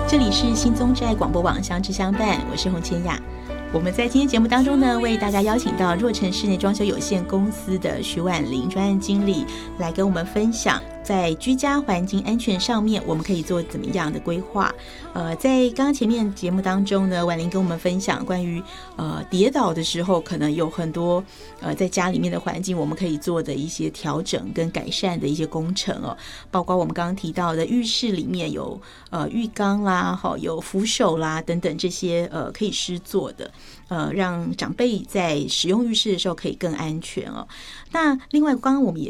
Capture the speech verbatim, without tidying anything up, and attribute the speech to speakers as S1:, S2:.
S1: 这里是新宗寨广播网相知相伴，我是洪千雅。我们在今天节目当中呢，为大家邀请到若城室内装修有限公司的徐婉玲专案经理来跟我们分享，在居家环境安全上面，我们可以做怎么样的规划？呃，在刚刚前面节目当中呢，婉玲跟我们分享关于呃跌倒的时候，可能有很多呃在家里面的环境，我们可以做的一些调整跟改善的一些工程哦，包括我们刚刚提到的浴室里面有呃浴缸啦，好有扶手啦等等这些呃可以施作的。呃，让长辈在使用浴室的时候可以更安全哦。那另外，刚刚我们也